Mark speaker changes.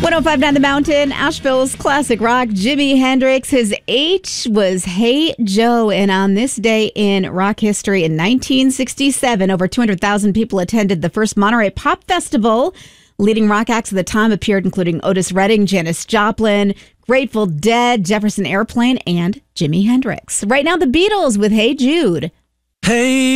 Speaker 1: 105.9 The Mountain, Asheville's classic rock, Jimi Hendrix. His H was Hey Joe. And on this day in rock history in 1967, over 200,000 people attended the first Monterey Pop Festival. Leading rock acts at the time appeared, including Otis Redding, Janis Joplin, Grateful Dead, Jefferson Airplane, and Jimi Hendrix. Right now, the Beatles with Hey Jude.
Speaker 2: Hey